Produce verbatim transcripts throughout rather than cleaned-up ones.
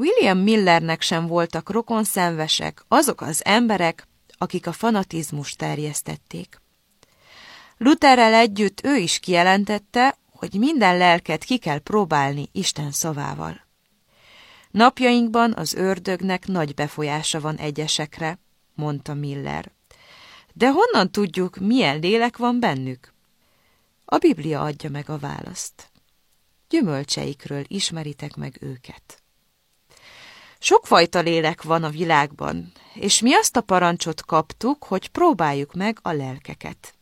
William Millernek sem voltak rokonszenvesek azok az emberek, akik a fanatizmust terjesztették. Lutherrel együtt ő is kijelentette, hogy minden lelket ki kell próbálni Isten szavával. Napjainkban az ördögnek nagy befolyása van egyesekre, mondta Miller. De honnan tudjuk, milyen lélek van bennük? A Biblia adja meg a választ. Gyümölcseikről ismeritek meg őket. Sokfajta lélek van a világban, és mi azt a parancsot kaptuk, hogy próbáljuk meg a lelkeket.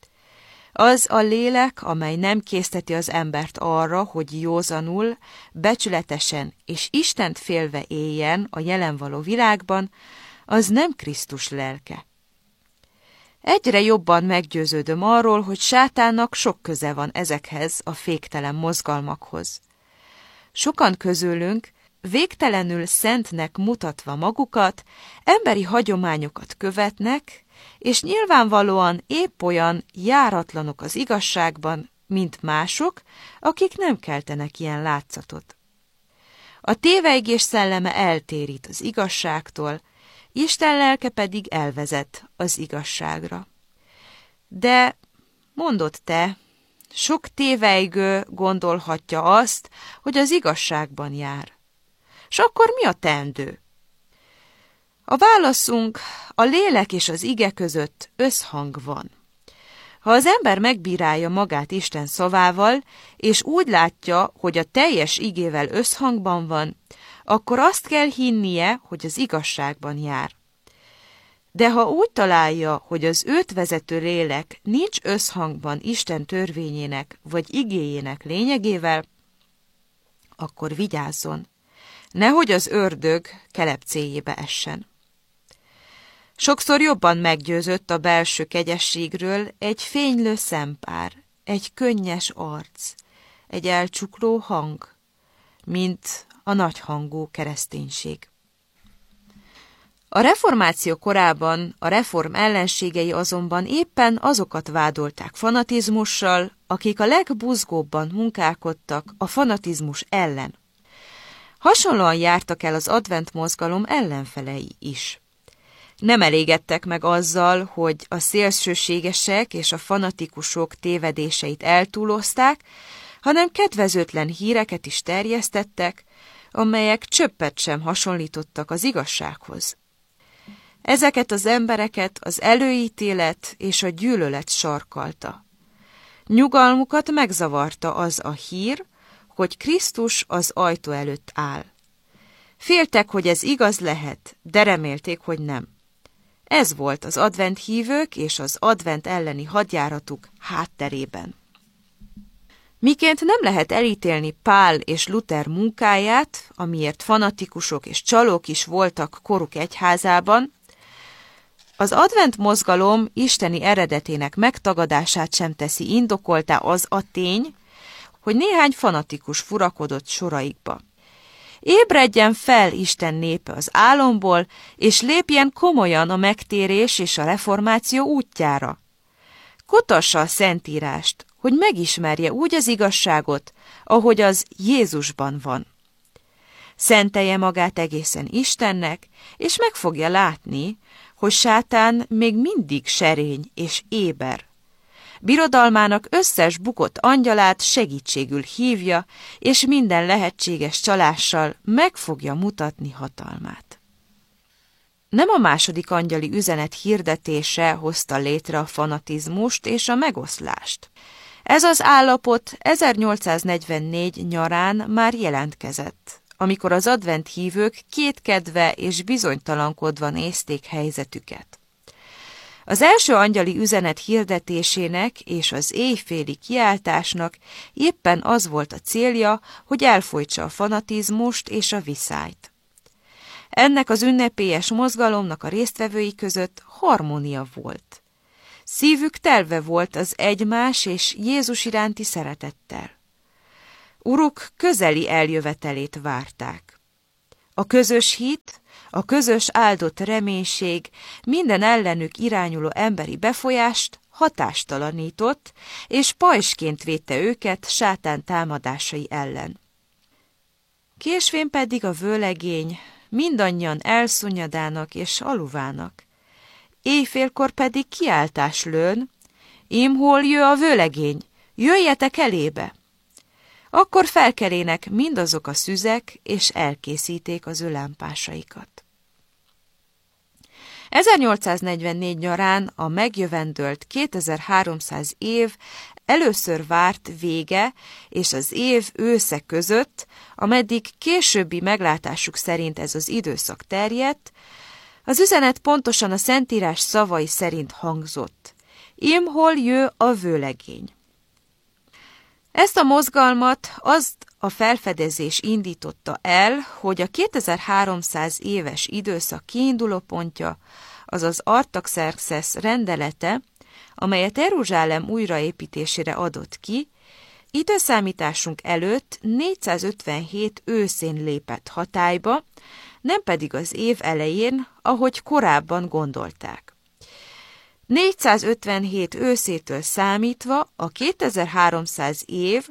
Az a lélek, amely nem készteti az embert arra, hogy józanul, becsületesen és Istent félve éljen a jelen való világban, az nem Krisztus lelke. Egyre jobban meggyőződöm arról, hogy sátánnak sok köze van ezekhez a féktelen mozgalmakhoz. Sokan közülünk, végtelenül szentnek mutatva magukat, emberi hagyományokat követnek, és nyilvánvalóan épp olyan járatlanok az igazságban, mint mások, akik nem keltenek ilyen látszatot. A tévejgés szelleme eltérít az igazságtól, Isten lelke pedig elvezet az igazságra. De, mondod te, sok tévejgő gondolhatja azt, hogy az igazságban jár. S akkor mi a teendő? A válaszunk, a lélek és az ige között összhang van. Ha az ember megbírálja magát Isten szavával, és úgy látja, hogy a teljes igével összhangban van, akkor azt kell hinnie, hogy az igazságban jár. De ha úgy találja, hogy az őt vezető lélek nincs összhangban Isten törvényének vagy igéjének lényegével, akkor vigyázzon, nehogy az ördög kelepcéjébe essen. Sokszor jobban meggyőzött a belső kegyességről egy fénylő szempár, egy könnyes arc, egy elcsukló hang, mint a nagyhangú kereszténység. A reformáció korában a reform ellenségei azonban éppen azokat vádolták fanatizmussal, akik a legbuzgóbban munkálkodtak a fanatizmus ellen. Hasonlóan jártak el az advent mozgalom ellenfelei is. Nem elégedtek meg azzal, hogy a szélsőségesek és a fanatikusok tévedéseit eltúlozták, hanem kedvezőtlen híreket is terjesztettek, amelyek csöppet sem hasonlítottak az igazsághoz. Ezeket az embereket az előítélet és a gyűlölet sarkalta. Nyugalmukat megzavarta az a hír, hogy Krisztus az ajtó előtt áll. Féltek, hogy ez igaz lehet, de remélték, hogy nem. Ez volt az advent hívők és az advent elleni hadjáratuk hátterében. Miként nem lehet elítélni Pál és Luther munkáját, amiért fanatikusok és csalók is voltak koruk egyházában, az advent mozgalom isteni eredetének megtagadását sem teszi indokoltá az a tény, hogy néhány fanatikus furakodott soraikba. Ébredjen fel Isten népe az álomból, és lépjen komolyan a megtérés és a reformáció útjára. Kutassa a Szentírást, hogy megismerje úgy az igazságot, ahogy az Jézusban van. Szentelje magát egészen Istennek, és meg fogja látni, hogy sátán még mindig serény és éber. Birodalmának összes bukott angyalát segítségül hívja, és minden lehetséges csalással meg fogja mutatni hatalmát. Nem a második angyali üzenet hirdetése hozta létre a fanatizmust és a megoszlást. Ez az állapot ezernyolcszáznegyvennégy nyarán már jelentkezett, amikor az advent hívők kétkedve és bizonytalankodva nézték helyzetüket. Az első angyali üzenet hirdetésének és az éjféli kiáltásnak éppen az volt a célja, hogy elfojtsa a fanatizmust és a viszályt. Ennek az ünnepélyes mozgalomnak a résztvevői között harmónia volt. Szívük telve volt az egymás és Jézus iránti szeretettel. Uruk közeli eljövetelét várták. A közös hit, a közös áldott reménység minden ellenük irányuló emberi befolyást hatástalanított, és pajzsként védte őket sátán támadásai ellen. késvén pedig a vőlegény mindannyian elszunyadának és aluvának. Éjfélkor pedig kiáltás lőn, ím hol jö a vőlegény, jöjjetek elébe! Akkor felkelének mindazok a szüzek, és elkészíték az ő lámpásaikat. ezernyolcszáznegyvennégy nyarán a megjövendölt kétezer-háromszáz év először várt vége és az év ősze között, ameddig későbbi meglátásuk szerint ez az időszak terjedt, az üzenet pontosan a Szentírás szavai szerint hangzott. Ím hol jö a vőlegény. Ezt a mozgalmat azt a felfedezés indította el, hogy a kétezer-háromszáz éves időszak kiindulópontja, azaz Artaxerxesz rendelete, amelyet Jeruzsálem újraépítésére adott ki, időszámításunk előtt négyszázötvenhét őszén lépett hatályba, nem pedig az év elején, ahogy korábban gondolták. négyszázötvenhét őszétől számítva a kétezer-háromszáz év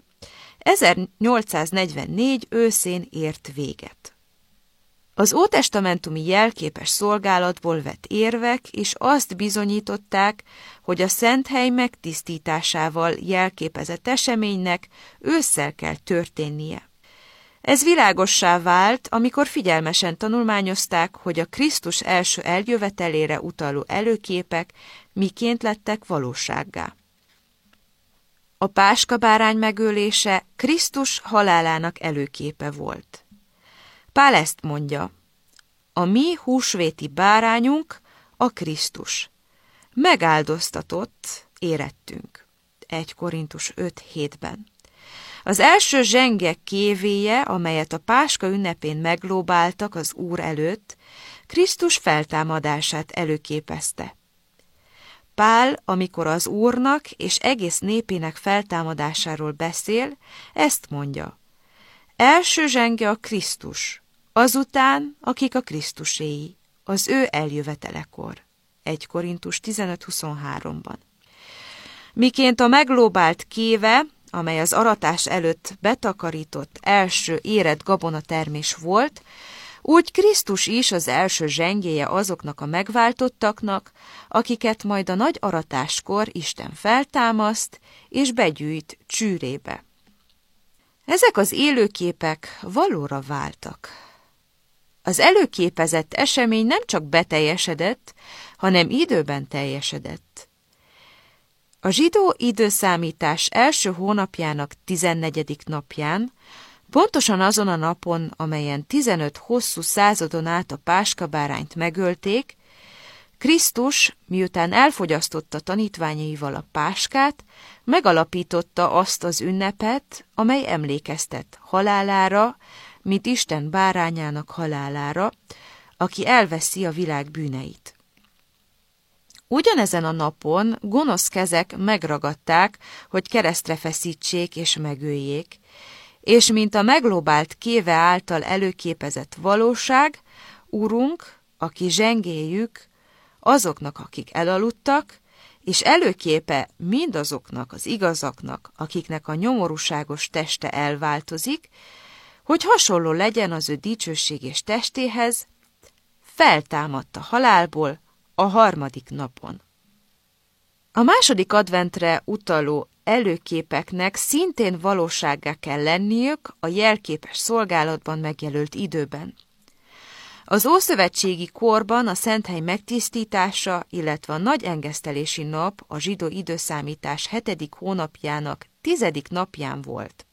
ezernyolcszáznegyvennégy őszén ért véget. Az ótestamentumi jelképes szolgálatból vett érvek is azt bizonyították, hogy a Szenthely megtisztításával jelképezett eseménynek ősszel kell történnie. Ez világossá vált, amikor figyelmesen tanulmányozták, hogy a Krisztus első eljövetelére utaló előképek miként lettek valósággá. A páskabárány megölése Krisztus halálának előképe volt. Pál ezt mondja, a mi húsvéti bárányunk a Krisztus. Megáldoztatott érettünk. egy Korintus öt hétben. Az első zsenge kévéje, amelyet a Páska ünnepén meglóbáltak az Úr előtt, Krisztus feltámadását előképezte. Pál, amikor az Úrnak és egész népének feltámadásáról beszél, ezt mondja. Első zsenge a Krisztus, azután, akik a Krisztuséi, az ő eljövetelekor. egy Korintus tizenöt huszonháromban. Miként a meglóbált kéve, amely az aratás előtt betakarított első érett gabonatermés volt, úgy Krisztus is az első zsengéje azoknak a megváltottaknak, akiket majd a nagy aratáskor Isten feltámaszt és begyűjt csűrébe. Ezek az élőképek valóra váltak. Az előképezett esemény nem csak beteljesedett, hanem időben teljesedett. A zsidó időszámítás első hónapjának tizennegyedik napján, pontosan azon a napon, amelyen tizenöt hosszú századon át a páskabárányt megölték, Krisztus, miután elfogyasztotta tanítványaival a páskát, megalapította azt az ünnepet, amely emlékeztet halálára, mint Isten bárányának halálára, aki elveszi a világ bűneit. Ugyanezen a napon gonosz kezek megragadták, hogy keresztre feszítsék és megöljék, és mint a meglóbált kéve által előképezett valóság, Urunk, aki zsengéjük, azoknak, akik elaludtak, és előképe mindazoknak az igazaknak, akiknek a nyomorúságos teste elváltozik, hogy hasonló legyen az ő dicsőséges testéhez, feltámadt a halálból a harmadik napon. A második adventre utaló előképeknek szintén valósággá kell lenniük a jelképes szolgálatban megjelölt időben. Az ószövetségi korban a Szenthely megtisztítása, illetve a nagy engesztelési nap a zsidó időszámítás hetedik hónapjának tizedik napján volt.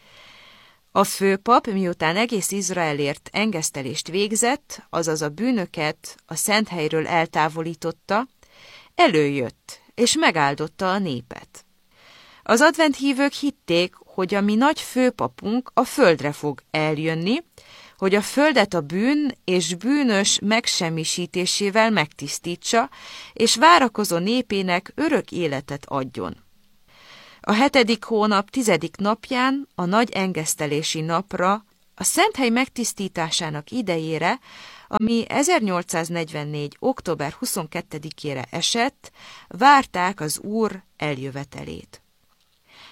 A főpap, miután egész Izraelért engesztelést végzett, azaz a bűnöket a Szenthelyről eltávolította, előjött és megáldotta a népet. Az adventhívők hitték, hogy a mi nagy főpapunk a földre fog eljönni, hogy a földet a bűn és bűnös megsemmisítésével megtisztítsa, és várakozó népének örök életet adjon. A hetedik hónap tizedik napján, a nagy engesztelési napra, a Szenthely megtisztításának idejére, ami ezernyolcszáznegyvennégy. október huszonkettedikére esett, várták az Úr eljövetelét.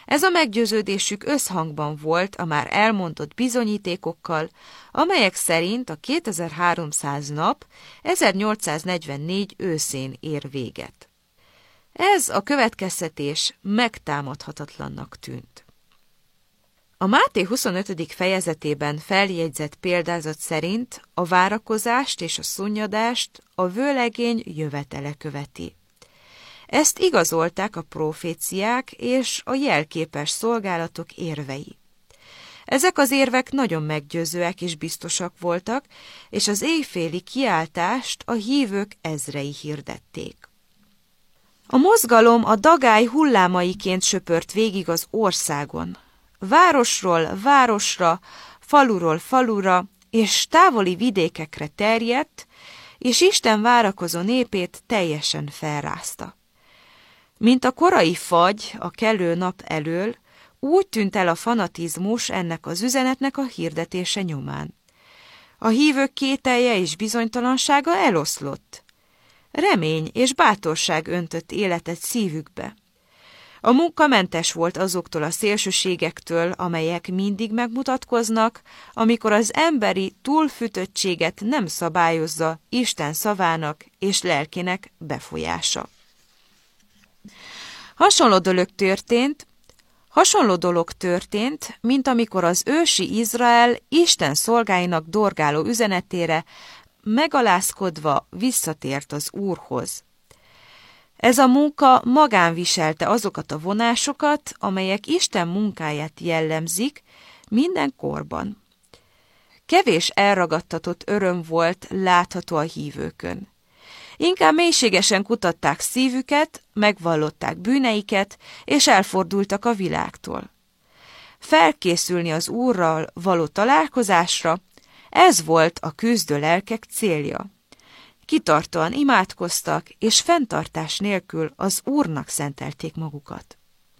Ez a meggyőződésük összhangban volt a már elmondott bizonyítékokkal, amelyek szerint a kétezer-háromszáz nap ezernyolcszáznegyvennégy őszén ér véget. Ez a következtetés megtámadhatatlannak tűnt. A Máté huszonötödik fejezetében feljegyzett példázat szerint a várakozást és a szunnyadást a vőlegény jövetele követi. Ezt igazolták a proféciák és a jelképes szolgálatok érvei. Ezek az érvek nagyon meggyőzőek és biztosak voltak, és az éjféli kiáltást a hívők ezrei hirdették. A mozgalom a dagály hullámaiként söpört végig az országon. Városról városra, faluról falura és távoli vidékekre terjedt, és Isten várakozó népét teljesen felrázta. Mint a korai fagy a kelő nap elől, úgy tűnt el a fanatizmus ennek az üzenetnek a hirdetése nyomán. A hívők kételje és bizonytalansága eloszlott. Remény és bátorság öntött életet szívükbe. A munka mentes volt azoktól a szélsőségektől, amelyek mindig megmutatkoznak, amikor az emberi túlfűtöttséget nem szabályozza Isten szavának és lelkének befolyása. Hasonló dolog történt, hasonló dolog történt, mint amikor az ősi Izrael Isten szolgáinak dorgáló üzenetére megalázkodva visszatért az Úrhoz. Ez a munka magán viselte azokat a vonásokat, amelyek Isten munkáját jellemzik minden korban. Kevés elragadtatott öröm volt látható a hívőkön. Inkább mélységesen kutatták szívüket, megvallották bűneiket, és elfordultak a világtól. Felkészülni az Úrral való találkozásra, ez volt a küzdő lelkek célja. Kitartóan imádkoztak, és fenntartás nélkül az Úrnak szentelték magukat.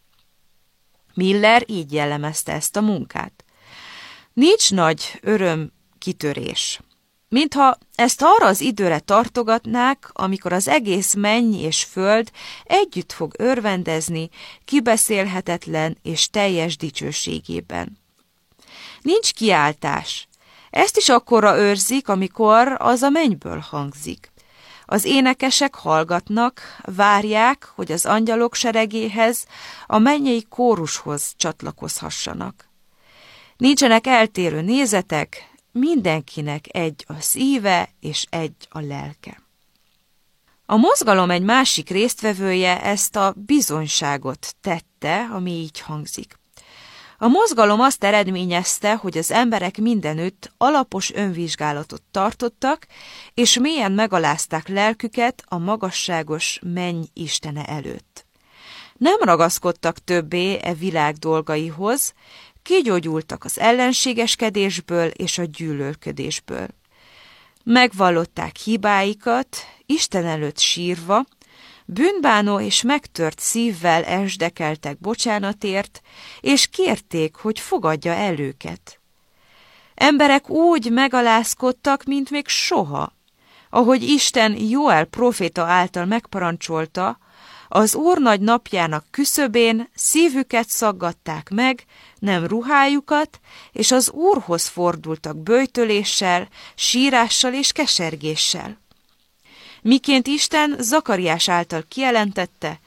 Miller így jellemezte ezt a munkát. Nincs nagy öröm kitörés. Mintha ezt arra az időre tartogatnák, amikor az egész menny és föld együtt fog örvendezni, kibeszélhetetlen és teljes dicsőségében. Nincs kiáltás. Ezt is akkorra őrzik, amikor az a mennyből hangzik. Az énekesek hallgatnak, várják, hogy az angyalok seregéhez, a mennyei kórushoz csatlakozhassanak. Nincsenek eltérő nézetek, mindenkinek egy a szíve és egy a lelke. A mozgalom egy másik résztvevője ezt a bizonyságot tette, ami így hangzik. A mozgalom azt eredményezte, hogy az emberek mindenütt alapos önvizsgálatot tartottak, és mélyen megalázták lelküket a magasságos menny Istene előtt. Nem ragaszkodtak többé e világ dolgaihoz, kigyógyultak az ellenségeskedésből és a gyűlölködésből. Megvallották hibáikat, Isten előtt sírva, bűnbánó és megtört szívvel esdekeltek bocsánatért, és kérték, hogy fogadja el őket. Emberek úgy megalázkodtak, mint még soha. Ahogy Isten Jóel próféta által megparancsolta, az Úr nagy napjának küszöbén szívüket szaggatták meg, nem ruhájukat, és az Úrhoz fordultak böjtöléssel, sírással és kesergéssel. Miként Isten Zakariás által kijelentette,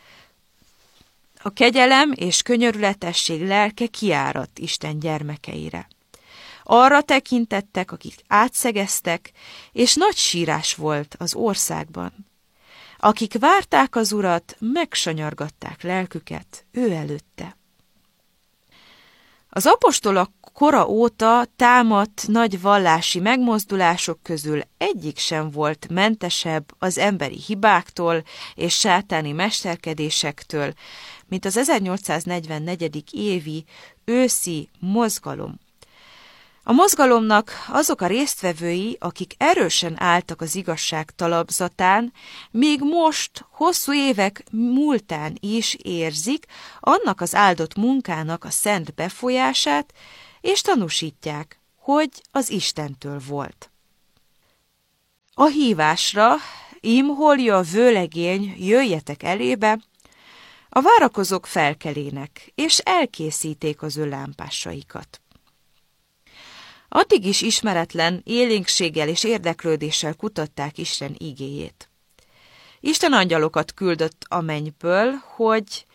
a kegyelem és könyörületesség lelke kiáradt Isten gyermekeire. Arra tekintettek, akik átszegeztek, és nagy sírás volt az országban. Akik várták az Urat, megsanyargatták lelküket ő előtte. Az apostolok kora óta támadt nagy vallási megmozdulások közül egyik sem volt mentesebb az emberi hibáktól és sátáni mesterkedésektől, mint az ezernyolcszáznegyvennégy. évi őszi mozgalom. A mozgalomnak azok a résztvevői, akik erősen álltak az igazság talapzatán, még most, hosszú évek múltán is érzik annak az áldott munkának a szent befolyását, és tanúsítják, hogy az Istentől volt. A hívásra, ím holja a vőlegény, jöjjetek elébe, A várakozók felkelének, és elkészíték az ő lámpásaikat. Addig is ismeretlen élénkséggel és érdeklődéssel kutatták Isten igéjét. Isten angyalokat küldött a mennyből, hogy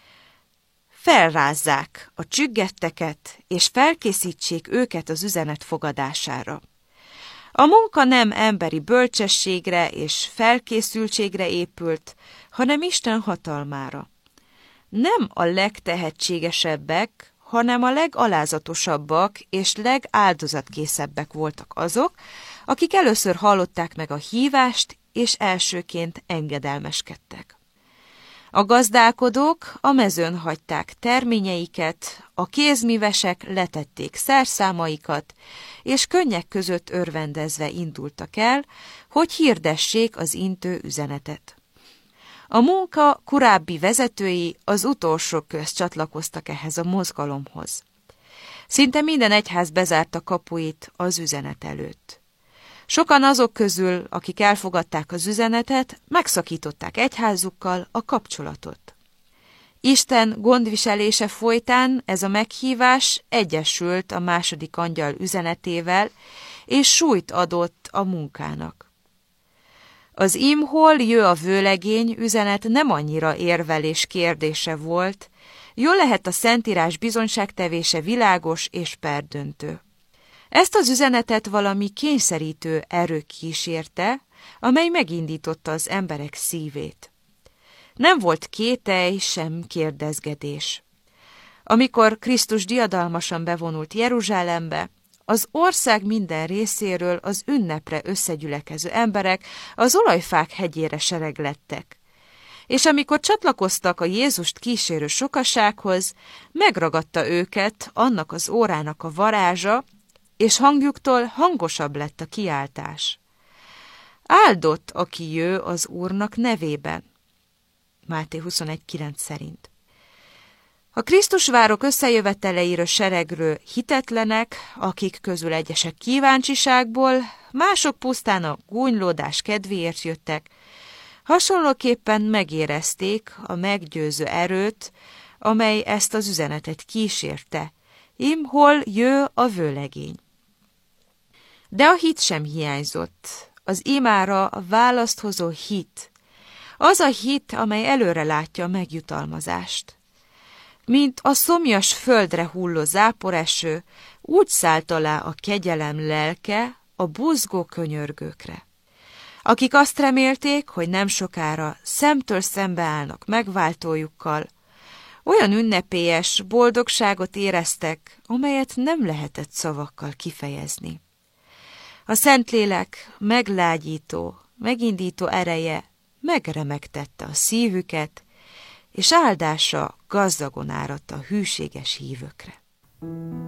felrázzák a csüggetteket, és felkészítsék őket az üzenet fogadására. A munka nem emberi bölcsességre és felkészültségre épült, hanem Isten hatalmára. Nem a legtehetségesebbek, hanem a legalázatosabbak és legáldozatkészebbek voltak azok, akik először hallották meg a hívást, és elsőként engedelmeskedtek. A gazdálkodók a mezőn hagyták terményeiket, a kézművesek letették szerszámaikat, és könnyek között örvendezve indultak el, hogy hirdessék az intő üzenetet. A munka korábbi vezetői az utolsók közt csatlakoztak ehhez a mozgalomhoz. Szinte minden egyház bezárta kapuit az üzenet előtt. Sokan azok közül, akik elfogadták az üzenetet, megszakították egyházukkal a kapcsolatot. Isten gondviselése folytán ez a meghívás egyesült a második angyal üzenetével, és súlyt adott a munkának. Az imhol jö a vőlegény üzenet nem annyira érvelés kérdése volt, jól lehet a Szentírás bizonyságtevése világos és perdöntő. Ezt az üzenetet valami kényszerítő erő kísérte, amely megindította az emberek szívét. Nem volt kételj, sem kérdezgedés. Amikor Krisztus diadalmasan bevonult Jeruzsálembe, az ország minden részéről az ünnepre összegyülekező emberek az olajfák hegyére sereglettek. És amikor csatlakoztak a Jézust kísérő sokasághoz, megragadta őket annak az órának a varázsa, és hangjuktól hangosabb lett a kiáltás. Áldott, aki jő az Úrnak nevében. Máté huszonegy kilenc szerint. A Krisztusvárok összejöveteleiről seregről hitetlenek, akik közül egyesek kíváncsiságból, mások pusztán a gúnylódás kedvéért jöttek, hasonlóképpen megérezték a meggyőző erőt, amely ezt az üzenetet kísérte. Im hol jö a vőlegény. De a hit sem hiányzott, az imára a választ hozó hit, az a hit, amely előre látja a megjutalmazást. Mint a szomjas földre hulló záporeső, úgy szállt alá a kegyelem lelke a buzgó könyörgőkre. Akik azt remélték, hogy nem sokára szemtől szembe állnak megváltójukkal, olyan ünnepélyes boldogságot éreztek, amelyet nem lehetett szavakkal kifejezni. A Szentlélek meglágyító, megindító ereje megremegtette a szívüket, és áldása gazdagon áradt a hűséges hívőkre.